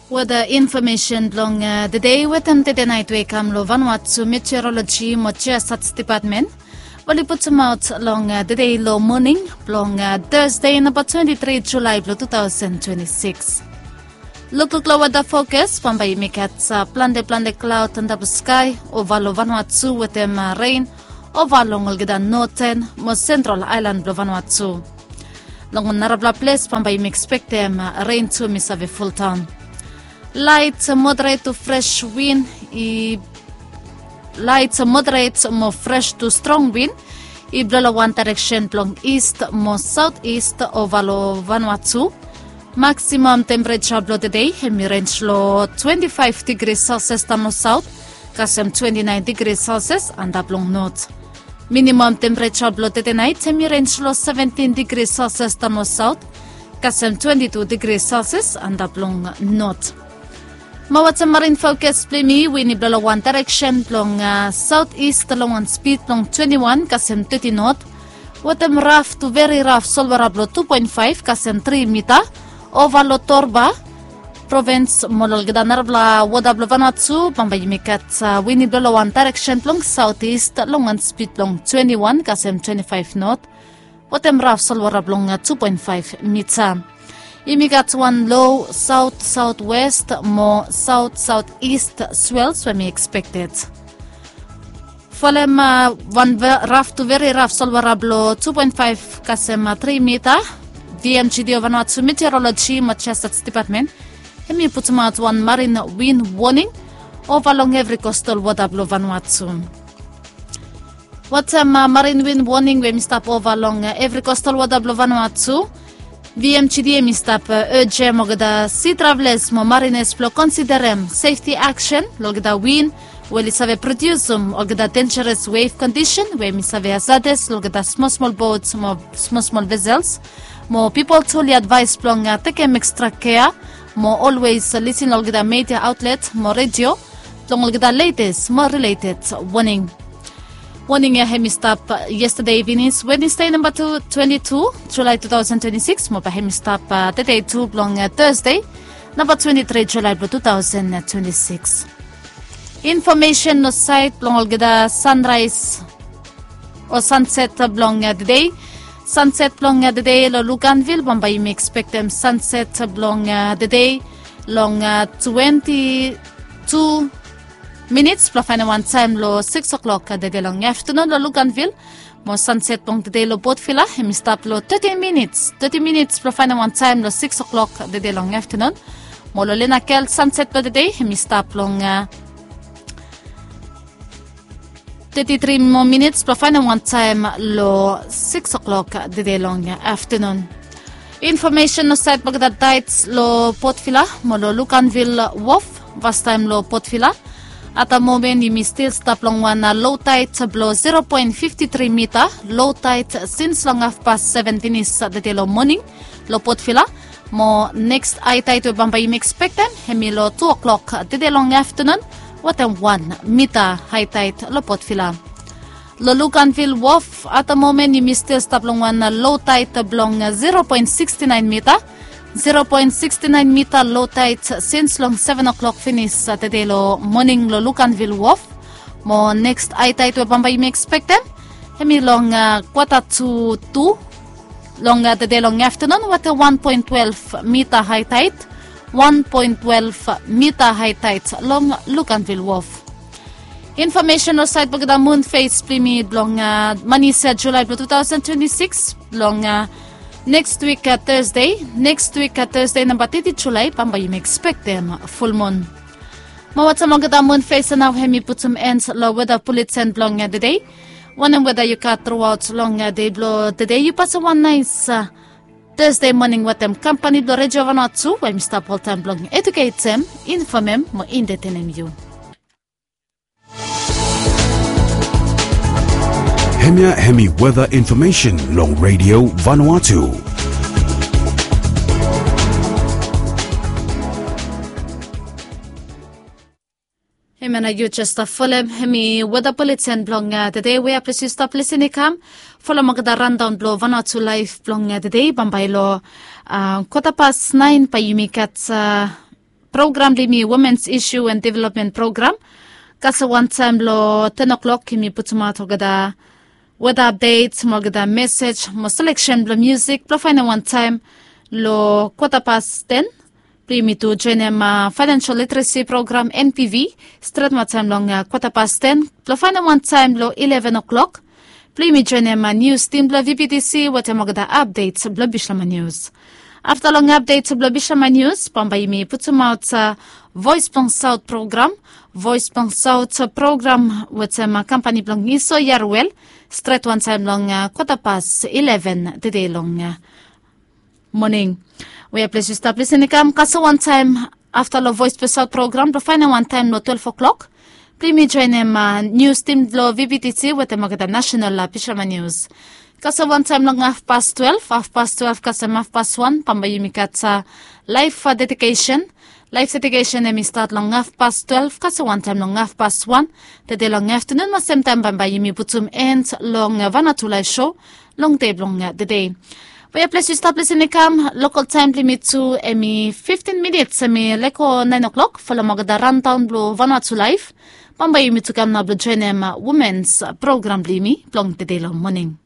With the information long the day within the night we come lo Vanuatu meteorology mocha stats department. Well, it puts them out long the day low morning long Thursday in about 23 July 2026. Local cloud weather focus Pambay Mikats plande cloud and the sky over lo Vanuatu with them rain over long Olgida northern most central island lo Vanuatu. Long Narabla place Pambay expect them rain to miss of a full town. Light, moderate to fresh wind. Light, moderate, more fresh to strong wind. Iblola one direction long east, more southeast over Vanuatu. Maximum temperature below the day, hemi range low 25 degrees Celsius no south, kasem 29 degrees Celsius and up long north. Minimum temperature below the night, hemi range low 17 degrees Celsius no south, kasem 22 degrees Celsius and up long north. Mawat marine focus plimi windy blow one direction long southeast long one speed long 21 kasem 30 knot. Watem rough to very rough solverable 2.5 kasem 3 meter over Lotorba province mololgida narabla wadablo Vanuatu pambayimikat windy blow one direction long southeast long one speed long 21 kasem 25 knot. Watem rough solverable long 2.5 meter. Imigat one low south-southwest, more south-southeast swells when we expected. Folem one rough to very rough solverable 2.5 kasem 3 meter. VMGD of Vanuatu meteorology Massachusetts department. Hemi put out one marine wind warning over along every coastal water below Vanuatu. What marine wind warning we stop over along every coastal water below Vanuatu. VMGD mistap urge mogada sea travelers mo marines plo considerem safety action logda wind well isave produce ogda dangerous wave condition we misave hazardous logda small boats mo small vessels mo people totally advise plong take extra care mo always listen logda media outlet mo radio plong logda latest more related warning. Warning hemi stop yesterday evening, Wednesday number 22 July 2026. Mo pa hemi stop today 2 long Thursday number 23 July 2026. Information no site long olgada sunrise or sunset blong the day. Sunset blong the day lo Luganville. Bombay me expect them sunset blong the day long 22 minutes plus final one time lo 6 o'clock the day long afternoon lo Luganville mo sunset pong the day lo Port Vila hemi stop lo 30 minutes plus final one time lo 6 o'clock the day long afternoon mo lo Lenakel sunset per the day hemi stop long 33 more minutes plus final one time lo 6 o'clock the day long afternoon. Information no site bagda tides lo Port Vila mo lo Luganville wharf vast time lo Port Vila. At the moment, you may still stop long one low tide below 0.53 meter. Low tide since long half past 17 is the day morning. Low Port Vila. More next high tide to Bamba you expect them. Hemi low 2 o'clock the day long afternoon. What a 1 meter high tide low Port Vila. Low Luganville wharf. At the moment, you may still stop long one low tide below 0.69 meter. 0.69 meter low tide since long 7 o'clock finish today lo morning lo Luganville wharf. Mo next high tide we Bamba you may expect them. Hemi long quarter to 2 long today long afternoon. What a 1.12 meter high tide. 1.12 meter high tide long Luganville wharf. Information on site bagda moon phase plimi long Manisa July 2026 long next week Thursday number 30 July Bamba you may expect them full moon. Mawat magda moon face now hemi put some ends low weather pullets and long the day. One and whether you cut throughout long day blow the day you pass one nice Thursday morning with them company blow radio Vanuatu when we stop all time long educate them inform them mo entertain you. Hemia Hemi weather information long radio Vanuatu. Hemana you just follow Hemi weather bulletin long today we are please stop listening come follow magda rundown blow Vanuatu live long today Bambailo 9:15 pa yumikat program limi Women's Issue and Development Program. Kasa one time lo 10 o'clock kimi putumato gada weather updates mo gada message mo selection blo music blo final one time lo 10:15 primi to join ma financial literacy program NPV straight ma time long 10:15 blo final one time lo 11 o'clock primi join ma news team blo VPTC wate mo gada updates blo bishlama news. After long updates blo bishlama news pambayimi putumaut sa Voice Pang South program. Voice Pang South program with ma company blong iso yarwell straight one time long 11:15 today long morning. We are pleased to stop listening kasa one time after the Voice Pang South program the final one time no 12 o'clock. Please join news team lo VPTC with the magada national Pisharma news. Kasa one time long 12:30 kasa 1:30 pambayimi kat sa live dedication. Live dedication emi start long 12:30 kasi one time long 1:30 tede long afternoon mas same time pambayimi putum end long Vanuatu live show long day long the day. We are pleased to stop listening local time limit to emi 15 minutes emi leko 9 o'clock follow magada rundown blo Vanuatu live pambayimi to kam na blo join women's program limi long the day long morning.